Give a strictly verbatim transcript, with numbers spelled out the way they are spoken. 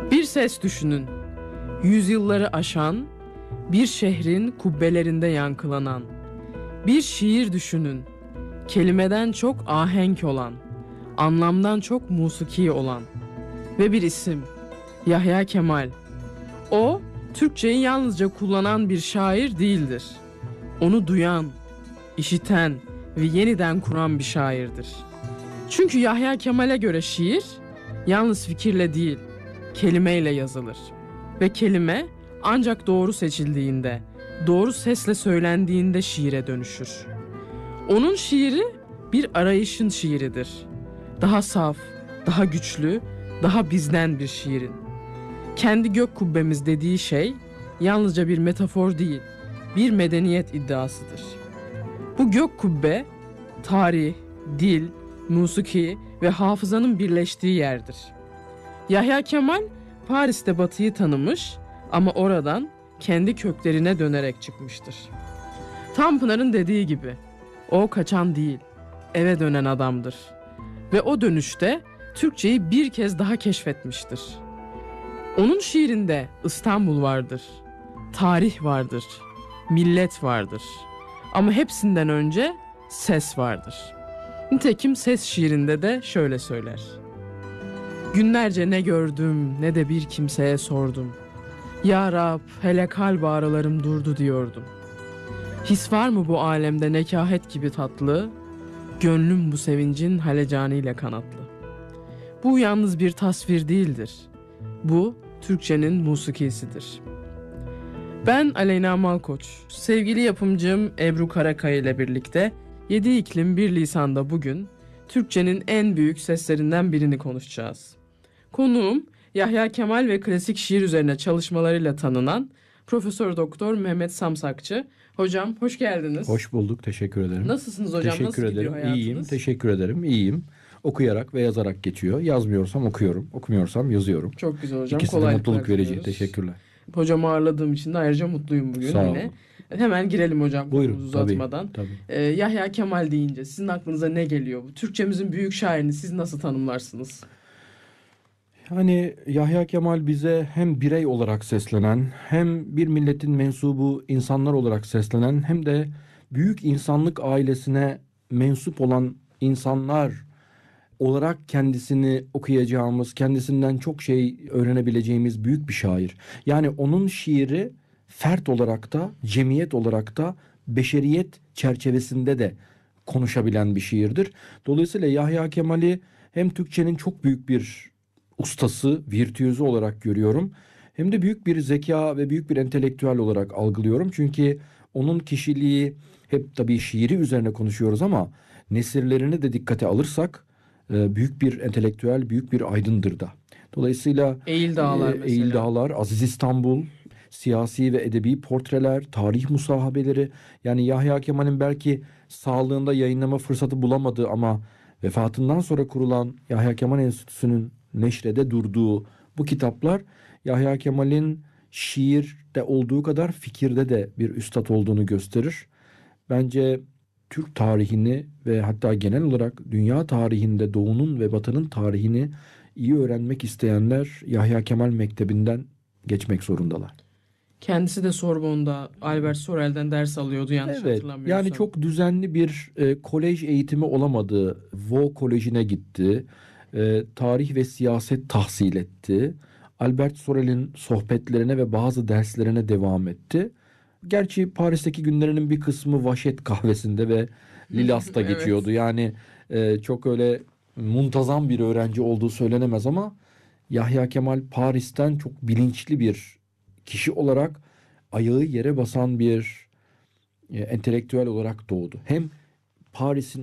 Bir ses düşünün. Yüzyılları aşan, bir şehrin kubbelerinde yankılanan. Bir şiir düşünün. Kelimeden çok ahenk olan, anlamdan çok musiki olan. Ve bir isim, Yahya Kemal. O, Türkçeyi yalnızca kullanan bir şair değildir. Onu duyan, işiten ve yeniden kuran bir şairdir. Çünkü Yahya Kemal'e göre şiir, yalnız fikirle değil, kelimeyle yazılır. Ve kelime ancak doğru seçildiğinde, doğru sesle söylendiğinde şiire dönüşür. Onun şiiri bir arayışın şiiridir. Daha saf, daha güçlü, daha bizden bir şiirin. Kendi gök kubbemiz dediği şey yalnızca bir metafor değil, bir medeniyet iddiasıdır. Bu gök kubbe tarih, dil, musiki ve hafızanın birleştiği yerdir. Yahya Kemal Paris'te Batı'yı tanımış ama oradan kendi köklerine dönerek çıkmıştır. Tanpınar'ın dediği gibi, o kaçan değil, eve dönen adamdır. Ve o dönüşte Türkçeyi bir kez daha keşfetmiştir. Onun şiirinde İstanbul vardır, tarih vardır, millet vardır. Ama hepsinden önce ses vardır. Nitekim ses şiirinde de şöyle söyler. Günlerce ne gördüm ne de bir kimseye sordum. Ya Rab hele kalp ağrılarım durdu diyordum. His var mı bu alemde nekahet gibi tatlı? Gönlüm bu sevincin halecaniyle kanatlı. Bu yalnız bir tasvir değildir. Bu Türkçenin musikisidir. Ben Aleyna Malkoç, sevgili yapımcım Ebru Karakaya ile birlikte Yedi İklim Bir Lisan'da bugün Türkçenin en büyük seslerinden birini konuşacağız. Konuğum Yahya Kemal ve klasik şiir üzerine çalışmalarıyla tanınan Profesör Doktor Mehmet Samsakçı. Hocam hoş geldiniz. Hoş bulduk, teşekkür ederim. Nasılsınız hocam? Teşekkür Nasıl ederim. gidiyor hayatınız? İyiyim, teşekkür ederim. İyiyim. Okuyarak ve yazarak geçiyor. Yazmıyorsam okuyorum, okumuyorsam yazıyorum. Çok güzel hocam. İkisi de mutluluk verici. Teşekkürler. Hocamı ağırladığım için de ayrıca mutluyum bugün. Sağ yine. olun. Hemen girelim hocam. Buyurun. Uzatmadan. Tabii, tabii. Ee, Yahya Kemal deyince sizin aklınıza ne geliyor? Türkçemizin büyük şairini siz nasıl tanımlarsınız? Hani Yahya Kemal bize hem birey olarak seslenen, hem bir milletin mensubu insanlar olarak seslenen, hem de büyük insanlık ailesine mensup olan insanlar olarak kendisini okuyacağımız, kendisinden çok şey öğrenebileceğimiz büyük bir şair. Yani onun şiiri fert olarak da, cemiyet olarak da, beşeriyet çerçevesinde de konuşabilen bir şiirdir. Dolayısıyla Yahya Kemal'i hem Türkçenin çok büyük bir ustası, virtüözü olarak görüyorum, hem de büyük bir zeka ve büyük bir entelektüel olarak algılıyorum. Çünkü onun kişiliği, hep tabii şiiri üzerine konuşuyoruz ama nesirlerini de dikkate alırsak büyük bir entelektüel, büyük bir aydındır da. Dolayısıyla Eğil Dağlar e, mesela. Eğil Dağlar, Aziz İstanbul, siyasi ve edebi portreler, tarih musahabeleri. Yani Yahya Kemal'in belki sağlığında yayınlama fırsatı bulamadığı ama vefatından sonra kurulan Yahya Kemal Enstitüsü'nün neşrede durduğu bu kitaplar Yahya Kemal'in şiirde olduğu kadar fikirde de bir üstad olduğunu gösterir. Bence Türk tarihini ve hatta genel olarak dünya tarihinde Doğu'nun ve Batı'nın tarihini iyi öğrenmek isteyenler Yahya Kemal Mektebi'nden geçmek zorundalar. Kendisi de Sorbonne'da Albert Sorel'den ders alıyordu yanlış Evet, hatırlamıyorsam. yani çok düzenli bir e, kolej eğitimi olamadı. Vaux Koleji'ne gitti. E, tarih ve siyaset tahsil etti. Albert Sorel'in sohbetlerine ve bazı derslerine devam etti. Gerçi Paris'teki günlerinin bir kısmı Vaşet kahvesinde ve Lilas'ta Evet. geçiyordu. Yani e, çok öyle muntazam bir öğrenci olduğu söylenemez ama Yahya Kemal Paris'ten çok bilinçli bir kişi olarak ayağı yere basan bir e, entelektüel olarak doğdu. Hem Paris'in